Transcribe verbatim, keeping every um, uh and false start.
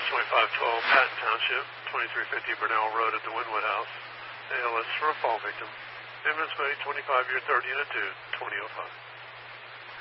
twenty-five twelve, Patton Township, twenty-three fifty Burnell Road at the Winwood House. A L S for a fall victim. Ambulance Bay, twenty-five year third unit two, twenty oh five.